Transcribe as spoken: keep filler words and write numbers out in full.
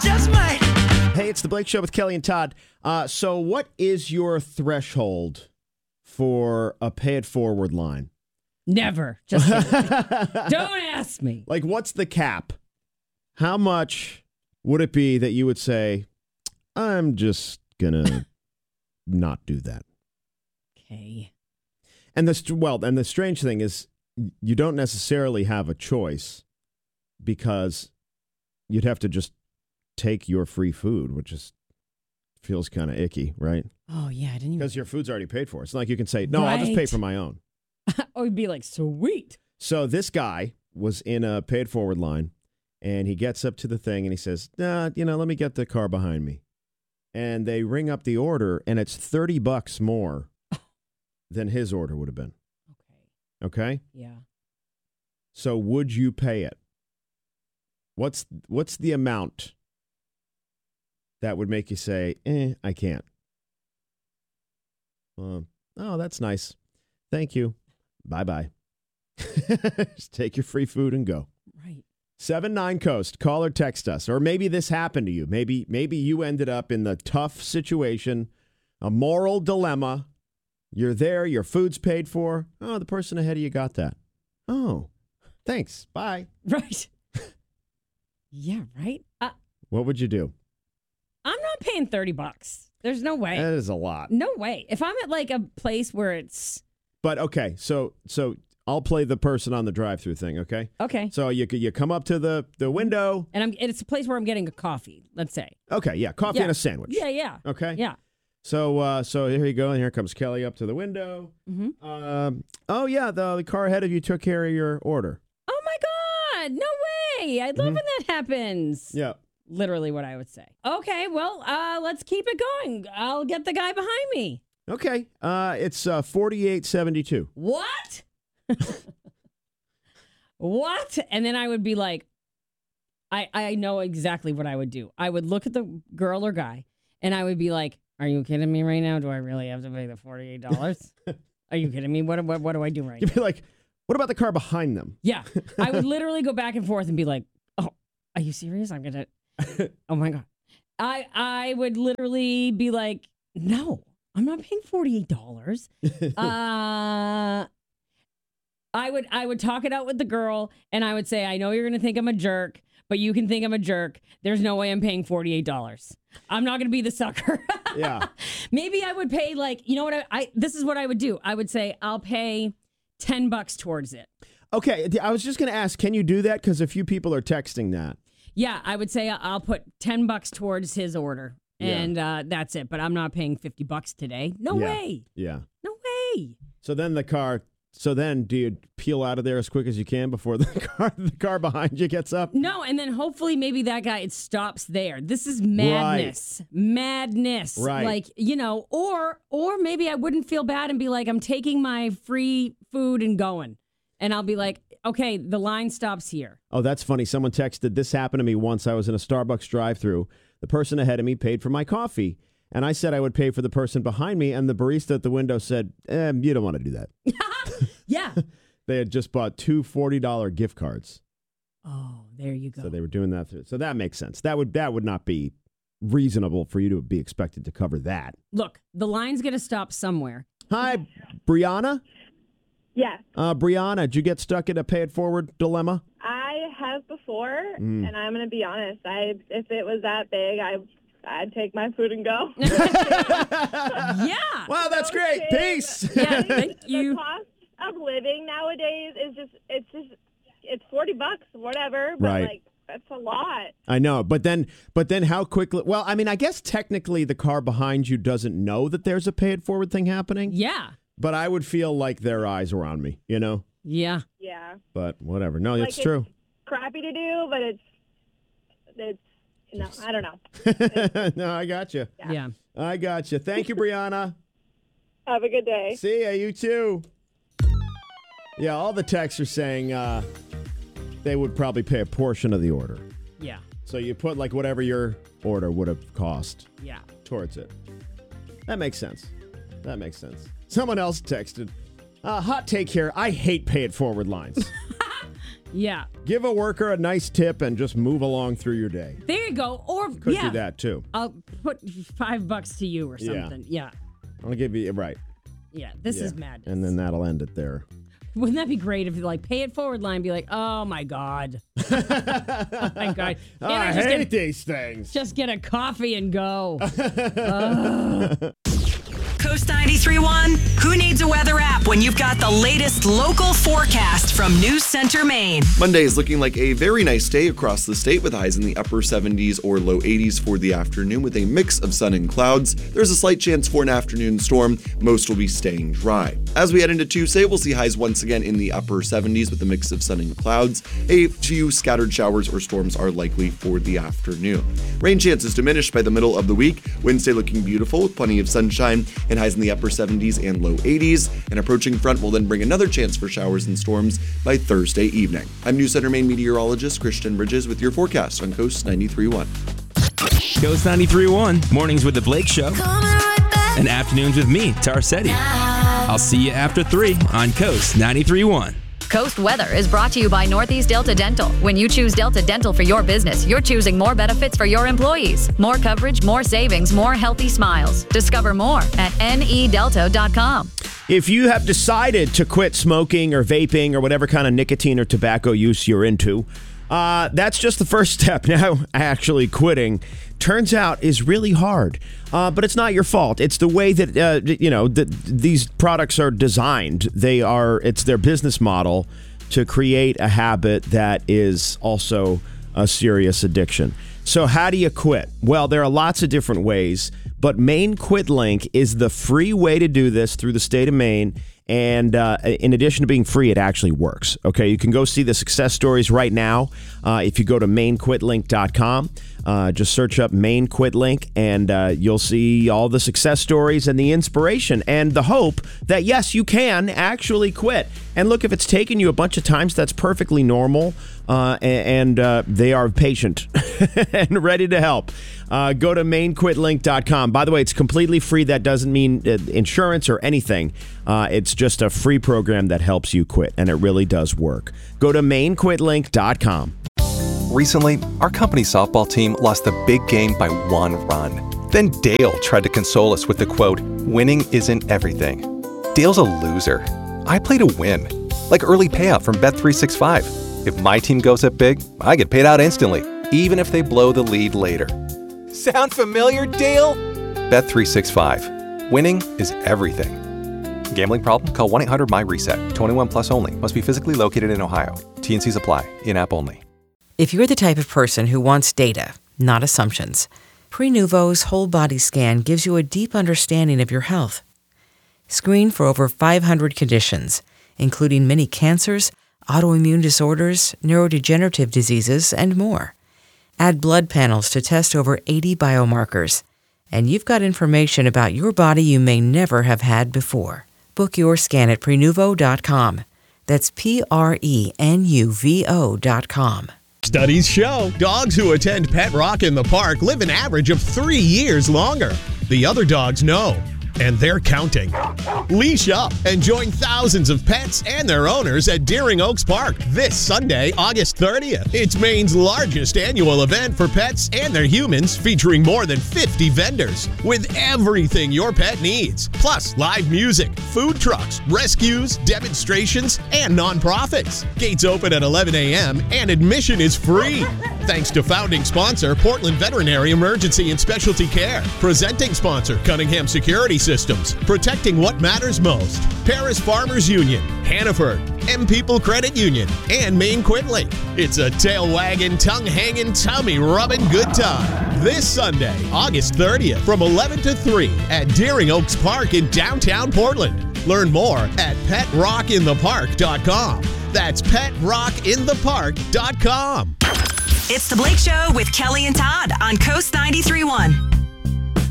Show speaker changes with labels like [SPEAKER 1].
[SPEAKER 1] just might.
[SPEAKER 2] Hey, it's the Blake Show with Kelly and Todd. Uh, so what is your threshold for a pay it forward line?
[SPEAKER 3] Never. Just kidding. Don't ask me.
[SPEAKER 2] Like, what's the cap? How much would it be that you would say, I'm just going to not do that?
[SPEAKER 3] Okay.
[SPEAKER 2] And the, st- well, and the strange thing is you don't necessarily have a choice because you'd have to just take your free food, which is feels kind of icky, right?
[SPEAKER 3] Oh, yeah. I didn't even.
[SPEAKER 2] Because your food's already paid for. It's not like you can say, no, I'll just pay
[SPEAKER 3] Right.
[SPEAKER 2] for my own.
[SPEAKER 3] Oh, he'd be like, sweet.
[SPEAKER 2] So this guy was in a paid forward line, and he gets up to the thing, and he says, nah, you know, let me get the car behind me. And they ring up the order, and it's thirty bucks more than his order would have been.
[SPEAKER 3] Okay.
[SPEAKER 2] Okay?
[SPEAKER 3] Yeah.
[SPEAKER 2] So would you pay it? What's what's the amount that would make you say, eh, I can't? Um, oh, that's nice. Thank you. Bye-bye. Just take your free food and go.
[SPEAKER 3] Right.
[SPEAKER 2] seven nine Coast. Call or text us. Or maybe this happened to you. Maybe maybe you ended up in the tough situation, a moral dilemma. You're there. Your food's paid for. Oh, the person ahead of you got that. Oh, thanks. Bye.
[SPEAKER 3] Right. Yeah, right? Uh,
[SPEAKER 2] What would you do?
[SPEAKER 3] I'm not paying thirty bucks. There's no way.
[SPEAKER 2] That is a lot.
[SPEAKER 3] No way. If I'm at like a place where it's
[SPEAKER 2] But okay, so so I'll play the person on the drive-through thing, okay?
[SPEAKER 3] okay,
[SPEAKER 2] So you you come up to the, the window.
[SPEAKER 3] and I'm and it's a place where I'm getting a coffee, let's say.
[SPEAKER 2] Okay, yeah, coffee
[SPEAKER 3] Yeah.
[SPEAKER 2] and a sandwich.
[SPEAKER 3] Yeah, yeah.
[SPEAKER 2] Okay.
[SPEAKER 3] Yeah.
[SPEAKER 2] So uh, so here you go, and here comes Kelly up to the window.
[SPEAKER 3] Mm-hmm.
[SPEAKER 2] Um, oh yeah, the, the car ahead of you took care of your order.
[SPEAKER 3] Oh my God. No way. I love
[SPEAKER 2] Mhm.
[SPEAKER 3] when that happens.
[SPEAKER 2] Yeah.
[SPEAKER 3] Literally what I would say. Okay, well, uh, let's keep it going. I'll get the guy behind me.
[SPEAKER 2] Okay. Uh, it's uh, forty-eight seventy-two.
[SPEAKER 3] What? What? And then I would be like, I, I know exactly what I would do. I would look at the girl or guy and I would be like, are you kidding me right now? Do I really have to pay the forty-eight dollars? Are you kidding me? What, what, what do I do right now?
[SPEAKER 2] You'd be like, what about the car behind them?
[SPEAKER 3] Yeah. I would literally go back and forth and be like, oh, are you serious? I'm going to, oh my God. I, I would literally be like, no, I'm not paying forty-eight dollars. uh, I would, I would talk it out with the girl and I would say, I know you're going to think I'm a jerk, but you can think I'm a jerk. There's no way I'm paying forty-eight dollars. I'm not going to be the sucker.
[SPEAKER 2] Yeah.
[SPEAKER 3] Maybe I would pay like, you know what? I, I, this is what I would do. I would say, I'll pay ten bucks towards it.
[SPEAKER 2] Okay, I was just going to ask, can you do that? Because a few people are texting that.
[SPEAKER 3] Yeah, I would say I'll put ten bucks towards his order.
[SPEAKER 2] Yeah.
[SPEAKER 3] And uh, that's it. But I'm not paying fifty bucks today. No
[SPEAKER 2] Yeah.
[SPEAKER 3] way.
[SPEAKER 2] Yeah.
[SPEAKER 3] No way.
[SPEAKER 2] So then the car, so then do you peel out of there as quick as you can before the car, the car behind you gets up?
[SPEAKER 3] No, and then hopefully maybe that guy, it stops there. This is madness. Madness.
[SPEAKER 2] Right.
[SPEAKER 3] Like, you know, or or maybe I wouldn't feel bad and be like, I'm taking my free food and going. And I'll be like, okay, the line stops here.
[SPEAKER 2] Oh, that's funny. Someone texted, this happened to me once. I was in a Starbucks drive-thru. The person ahead of me paid for my coffee. And I said I would pay for the person behind me. And the barista at the window said, eh, you don't want to do that.
[SPEAKER 3] Yeah.
[SPEAKER 2] They had just bought two forty dollars gift cards.
[SPEAKER 3] Oh, there you go.
[SPEAKER 2] So they were doing that through. So that makes sense. That would that would not be reasonable for you to be expected to cover that.
[SPEAKER 3] Look, the line's going to stop somewhere.
[SPEAKER 2] Hi, Brianna.
[SPEAKER 4] Yeah,
[SPEAKER 2] Uh, Brianna, did you get stuck in a pay it forward dilemma?
[SPEAKER 4] I have before,
[SPEAKER 2] Mm.
[SPEAKER 4] and I'm going to be honest. I if it was that big, I I'd take my food and go.
[SPEAKER 3] Yeah.
[SPEAKER 2] Wow, that's
[SPEAKER 4] No
[SPEAKER 2] great.
[SPEAKER 4] shame.
[SPEAKER 2] Peace.
[SPEAKER 3] Yeah, thank you.
[SPEAKER 4] The cost of living nowadays is just it's just it's forty bucks, whatever. But
[SPEAKER 2] Right.
[SPEAKER 4] like that's a lot.
[SPEAKER 2] I know, but then, but then, how quickly? Well, I mean, I guess technically the car behind you doesn't know that there's a pay it forward thing happening.
[SPEAKER 3] Yeah.
[SPEAKER 2] But I would feel like their eyes were on me, you know.
[SPEAKER 3] Yeah.
[SPEAKER 4] Yeah,
[SPEAKER 2] But whatever. No,
[SPEAKER 4] Like
[SPEAKER 2] it's
[SPEAKER 4] it's-
[SPEAKER 2] true.
[SPEAKER 4] crappy to do, but it's it's no, I don't know.
[SPEAKER 2] No, I got you.
[SPEAKER 4] Yeah.
[SPEAKER 3] Yeah.
[SPEAKER 2] I got you. Thank you, Brianna.
[SPEAKER 4] Have a good day.
[SPEAKER 2] See ya. You too. Yeah, all the texts are saying uh, they would probably pay a portion of the order.
[SPEAKER 3] Yeah.
[SPEAKER 2] So you put like whatever your order would have cost
[SPEAKER 3] Yeah.
[SPEAKER 2] towards it. That makes sense. That makes sense. Someone else texted. Uh, hot take here. I hate pay it forward lines.
[SPEAKER 3] Yeah.
[SPEAKER 2] Give a worker a nice tip and just move along through your day.
[SPEAKER 3] There you go. Or
[SPEAKER 2] Could
[SPEAKER 3] yeah,
[SPEAKER 2] do that too.
[SPEAKER 3] I'll put five bucks to you or
[SPEAKER 2] Yeah.
[SPEAKER 3] something. Yeah.
[SPEAKER 2] I'll give you right.
[SPEAKER 3] Yeah. This
[SPEAKER 2] Yeah.
[SPEAKER 3] is madness.
[SPEAKER 2] And then that'll end it there.
[SPEAKER 3] Wouldn't that be great if you like pay it forward line, be like, oh my God. oh my God.
[SPEAKER 2] Oh,
[SPEAKER 3] Can
[SPEAKER 2] I
[SPEAKER 3] just
[SPEAKER 2] hate
[SPEAKER 3] get,
[SPEAKER 2] these things.
[SPEAKER 3] just get a coffee and go.
[SPEAKER 1] Coast ninety-three point one, who needs a weather app when you've got the latest local forecast from News Center, Maine?
[SPEAKER 5] Monday is looking like a very nice day across the state with highs in the upper seventies or low eighties for the afternoon with a mix of sun and clouds. There's a slight chance for an afternoon storm. Most will be staying dry. As we head into Tuesday, we'll see highs once again in the upper seventies with a mix of sun and clouds. A few scattered showers or storms are likely for the afternoon. Rain chances diminished by the middle of the week. Wednesday looking beautiful with plenty of sunshine and highs in the upper seventies and low eighties. An approaching front will then bring another chance for showers and storms by Thursday evening. I'm News Center Maine meteorologist Christian Bridges with your forecast on Coast ninety-three point one.
[SPEAKER 6] Coast ninety-three point one, mornings with the Blake Show, and afternoons with me, Tarsetti. I'll see you after three on Coast ninety-three point one.
[SPEAKER 7] Coast Weather is brought to you by Northeast Delta Dental. When you choose Delta Dental for your business, you're choosing more benefits for your employees. More coverage, more savings, more healthy smiles. Discover more at N E delta dot com.
[SPEAKER 2] If you have decided to quit smoking or vaping or whatever kind of nicotine or tobacco use you're into, uh, that's just the first step. Now, actually quitting turns out is really hard. Uh, but it's not your fault. It's the way that uh, you know that these products are designed. They are. It's their business model to create a habit that is also a serious addiction. So how do you quit? Well, there are lots of different ways, but Maine Quit Link is the free way to do this through the state of Maine. And uh, in addition to being free, it actually works. Okay, you can go see the success stories right now uh, if you go to maine quit link dot com. Uh, just search up Maine Quit Link, and uh, you'll see all the success stories and the inspiration and the hope that, yes, you can actually quit. And look, if it's taken you a bunch of times, that's perfectly normal. Uh, and uh, they are patient and ready to help. Uh, go to maine quit link dot com. By the way, it's completely free. That doesn't mean uh, insurance or anything. Uh, it's just a free program that helps you quit, and it really does work. Go to maine quit link dot com.
[SPEAKER 8] Recently, our company softball team lost the big game by one run. Then Dale tried to console us with the quote, "Winning isn't everything." Dale's a loser. I play to win. Like early payout from Bet three sixty-five. If my team goes up big, I get paid out instantly, even if they blow the lead later. Sound familiar, Dale? Bet three sixty-five. Winning is everything. Gambling problem? Call one eight hundred M Y reset. twenty-one plus only. Must be physically located in Ohio. T and Cs apply. In-app only.
[SPEAKER 9] If you're the type of person who wants data, not assumptions, Prenuvo's whole body scan gives you a deep understanding of your health. Screen for over five hundred conditions, including many cancers, autoimmune disorders, neurodegenerative diseases, and more. Add blood panels to test over eighty biomarkers, and you've got information about your body you may never have had before. Book your scan at prenuvo dot com. That's P R E N U V O dot com.
[SPEAKER 10] Studies show dogs who attend Pet Rock in the Park live an average of three years longer. The other dogs know, and they're counting. Leash up and join thousands of pets and their owners at Deering Oaks Park this Sunday, August thirtieth. It's Maine's largest annual event for pets and their humans, featuring more than fifty vendors with everything your pet needs. Plus, live music, food trucks, rescues, demonstrations, and nonprofits. Gates open at eleven a.m. and admission is free. Thanks to founding sponsor, Portland Veterinary Emergency and Specialty Care. Presenting sponsor, Cunningham Security Systems. Protecting what matters most. Paris Farmers Union, Hannaford, M People Credit Union, and Maine Quit Link. It's a tail-wagging, tongue-hanging, tummy-rubbing good time. This Sunday, August thirtieth, from eleven to three at Deering Oaks Park in downtown Portland. Learn more at pet rock in the park dot com. That's pet rock in the park dot com.
[SPEAKER 1] It's the Blake Show with Kelly and Todd on Coast ninety-three point one.